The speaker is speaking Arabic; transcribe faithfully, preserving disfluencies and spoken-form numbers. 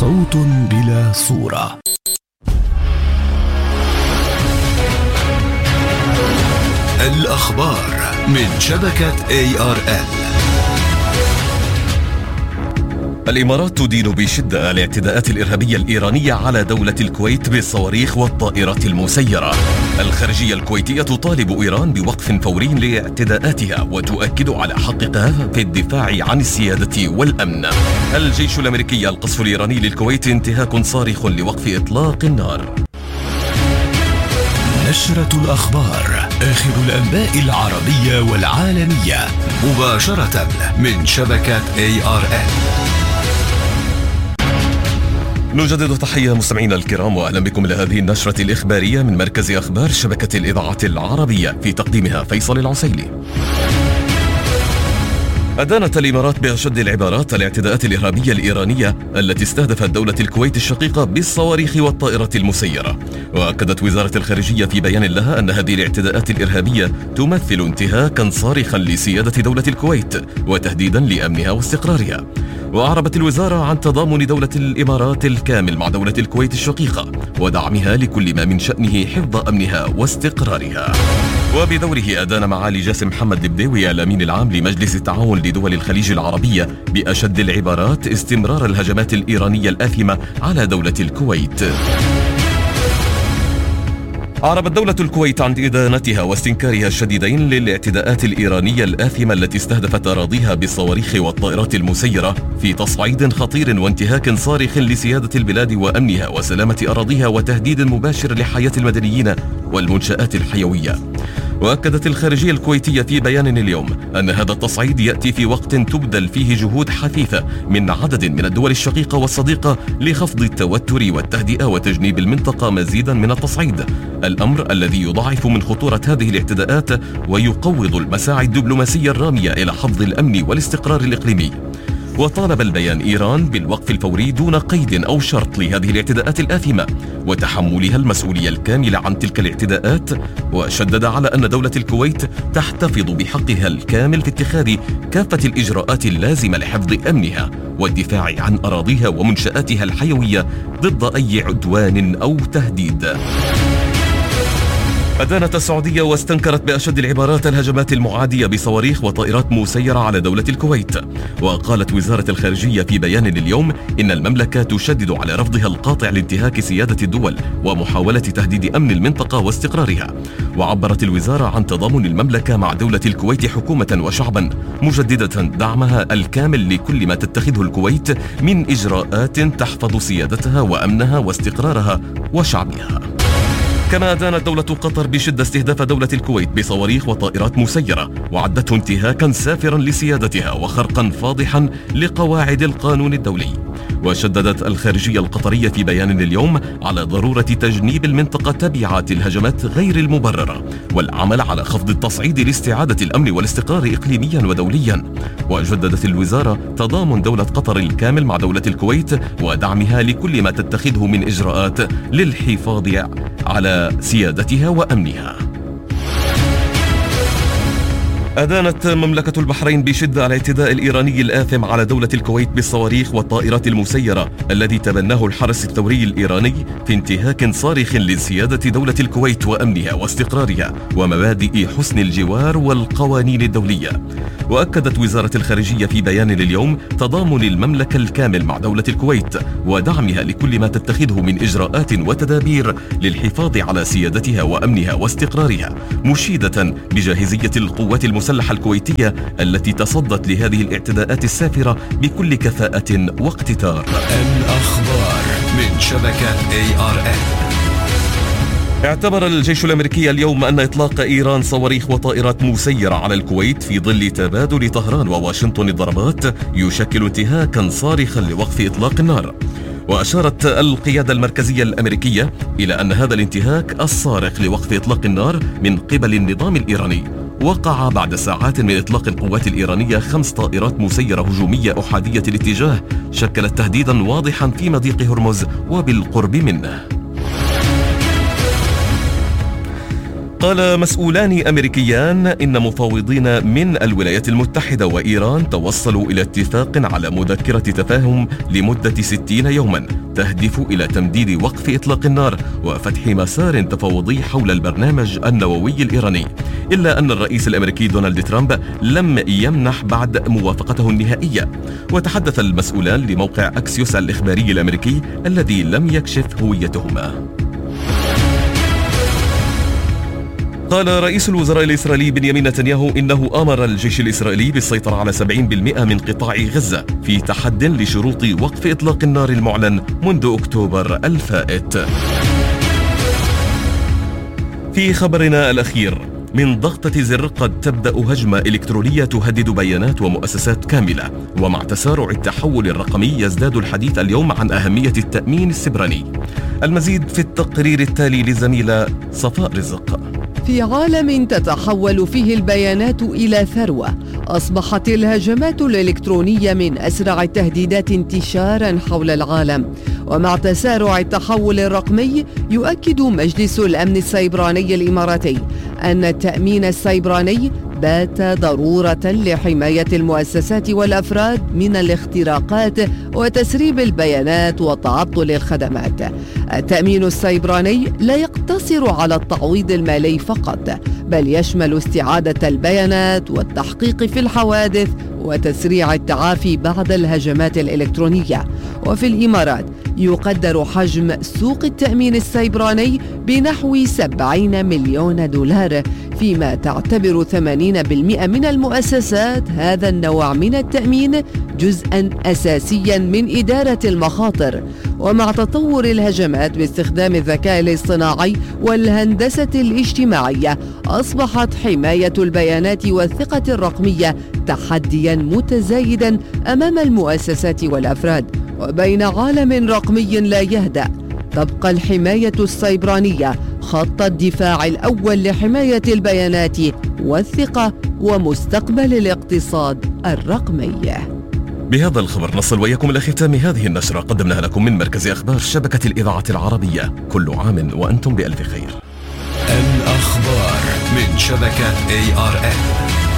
صوت بلا صورة. الأخبار من شبكة إيه آر إل. الإمارات تدين بشدة الاعتداءات الإرهابية الإيرانية على دولة الكويت بالصواريخ والطائرات المسيرة. الخارجية الكويتية تطالب إيران بوقف فوري لاعتداءاتها وتؤكد على حقها في الدفاع عن السيادة والأمن. الجيش الأمريكي القصف الإيراني للكويت انتهاك صارخ لوقف إطلاق النار. نشرة الأخبار، آخر الأنباء العربية والعالمية مباشرة من شبكة إيه آر إل. نجدد تحية مستمعينا الكرام وأهلا بكم لهذه النشرة الإخبارية من مركز أخبار شبكة الإذاعة العربية، في تقديمها فيصل العسيلي. أدانت الإمارات بأشد العبارات الاعتداءات الإرهابية الإيرانية التي استهدفت دولة الكويت الشقيقة بالصواريخ والطائرات المسيرة. وأكدت وزارة الخارجية في بيان لها أن هذه الاعتداءات الإرهابية تمثل انتهاكا صارخا لسيادة دولة الكويت وتهديدا لأمنها واستقرارها. وأعربت الوزارة عن تضامن دولة الإمارات الكامل مع دولة الكويت الشقيقة ودعمها لكل ما من شأنه حفظ أمنها واستقرارها. وبدوره أدان معالي جاسم محمد البديوي الأمين العام لمجلس التعاون لدول الخليج العربية بأشد العبارات استمرار الهجمات الإيرانية الآثمة على دولة الكويت. أعربت دولة الكويت عن إدانتها واستنكارها الشديدين للاعتداءات الإيرانية الآثمة التي استهدفت أراضيها بالصواريخ والطائرات المسيرة في تصعيد خطير وانتهاك صارخ لسيادة البلاد وأمنها وسلامة أراضيها وتهديد مباشر لحياة المدنيين والمنشآت الحيوية. وأكدت الخارجية الكويتية في بيان اليوم أن هذا التصعيد يأتي في وقت تبذل فيه جهود حثيثة من عدد من الدول الشقيقة والصديقة لخفض التوتر والتهدئة وتجنيب المنطقة مزيدا من التصعيد، الأمر الذي يضاعف من خطورة هذه الاعتداءات ويقوض المساعي الدبلوماسية الرامية إلى حفظ الأمن والاستقرار الإقليمي. وطالب البيان إيران بالوقف الفوري دون قيد أو شرط لهذه الاعتداءات الآثمة وتحملها المسؤولية الكاملة عن تلك الاعتداءات، وشدد على أن دولة الكويت تحتفظ بحقها الكامل في اتخاذ كافة الإجراءات اللازمة لحفظ أمنها والدفاع عن أراضيها ومنشآتها الحيوية ضد أي عدوان أو تهديد. أدانت السعودية واستنكرت بأشد العبارات الهجمات المعادية بصواريخ وطائرات مسيرة على دولة الكويت. وقالت وزارة الخارجية في بيان اليوم إن المملكة تشدد على رفضها القاطع لانتهاك سيادة الدول ومحاولة تهديد أمن المنطقة واستقرارها. وعبرت الوزارة عن تضامن المملكة مع دولة الكويت حكومة وشعبا، مجددة دعمها الكامل لكل ما تتخذه الكويت من إجراءات تحفظ سيادتها وأمنها واستقرارها وشعبها. كما أدانت دولة قطر بشدة استهداف دولة الكويت بصواريخ وطائرات مسيرة وعدته انتهاكا سافرا لسيادتها وخرقا فاضحا لقواعد القانون الدولي. وشددت الخارجية القطرية في بيان اليوم على ضرورة تجنيب المنطقة تبعات الهجمات غير المبررة والعمل على خفض التصعيد لاستعادة الأمن والاستقرار إقليميا ودوليا. وجددت الوزارة تضامن دولة قطر الكامل مع دولة الكويت ودعمها لكل ما تتخذه من إجراءات للحفاظ على سيادتها وأمنها. أدانت مملكة البحرين بشدة الاعتداء الإيراني الآثم على دولة الكويت بالصواريخ والطائرات المسيرة الذي تبناه الحرس الثوري الإيراني في انتهاك صارخ لسيادة دولة الكويت وأمنها واستقرارها ومبادئ حسن الجوار والقوانين الدولية. وأكدت وزارة الخارجية في بيان اليوم تضامن المملكة الكامل مع دولة الكويت ودعمها لكل ما تتخذه من إجراءات وتدابير للحفاظ على سيادتها وأمنها واستقرارها، مشيدة بجاهزية القوات المسلحة الكويتية التي تصدت لهذه الاعتداءات السافرة بكل كفاءة واقتدار. الأخبار من شبكة إيه آر إل. اعتبر الجيش الأمريكي اليوم أن إطلاق إيران صواريخ وطائرات مسيرة على الكويت في ظل تبادل طهران وواشنطن الضربات يشكل انتهاكا صارخا لوقف إطلاق النار. وأشارت القيادة المركزية الأمريكية إلى أن هذا الانتهاك الصارخ لوقف إطلاق النار من قبل النظام الإيراني وقع بعد ساعات من إطلاق القوات الإيرانية خمس طائرات مسيرة هجومية أحادية الاتجاه شكلت تهديدا واضحا في مضيق هرمز وبالقرب منه. قال مسؤولان أمريكيان إن مفاوضين من الولايات المتحدة وإيران توصلوا إلى اتفاق على مذكرة تفاهم لمدة ستين يوما تهدف إلى تمديد وقف إطلاق النار وفتح مسار تفاوضي حول البرنامج النووي الإيراني، إلا أن الرئيس الأمريكي دونالد ترامب لم يمنح بعد موافقته النهائية. وتحدث المسؤولان لموقع أكسيوس الإخباري الأمريكي الذي لم يكشف هويتهما. قال رئيس الوزراء الإسرائيلي بنيامين نتنياهو إنه أمر الجيش الإسرائيلي بالسيطرة على سبعين بالمئة من قطاع غزة في تحد لشروط وقف إطلاق النار المعلن منذ أكتوبر الفائت. في خبرنا الأخير، من ضغطة زر قد تبدأ هجمة إلكترونية تهدد بيانات ومؤسسات كاملة. ومع تسارع التحول الرقمي يزداد الحديث اليوم عن أهمية التأمين السيبراني. المزيد في التقرير التالي لزميلة صفاء رزق. في عالم تتحول فيه البيانات إلى ثروة، أصبحت الهجمات الإلكترونية من أسرع التهديدات انتشاراً حول العالم. ومع تسارع التحول الرقمي يؤكد مجلس الأمن السيبراني الإماراتي أن التأمين السيبراني بات ضرورة لحماية المؤسسات والأفراد من الاختراقات وتسريب البيانات وتعطل الخدمات. التأمين السيبراني لا يقتصر على التعويض المالي فقط، بل يشمل استعادة البيانات والتحقيق في الحوادث وتسريع التعافي بعد الهجمات الإلكترونية. وفي الإمارات يقدر حجم سوق التأمين السيبراني بنحو سبعين مليون دولار، فيما تعتبر ثمانين بالمئة من المؤسسات هذا النوع من التأمين جزءاً أساسياً من إدارة المخاطر. ومع تطور الهجمات باستخدام الذكاء الاصطناعي والهندسة الاجتماعية، أصبحت حماية البيانات والثقة الرقمية تحدياً متزايداً أمام المؤسسات والأفراد. وبين عالم رقمي لا يهدأ، تبقى الحماية السيبرانية خط الدفاع الأول لحماية البيانات والثقة ومستقبل الاقتصاد الرقمي. بهذا الخبر نصل وإياكم إلى ختام هذه النشرة قدمناها لكم من مركز أخبار شبكة الإذاعة العربية. كل عام وأنتم بألف خير. الأخبار من شبكة إيه آر إن.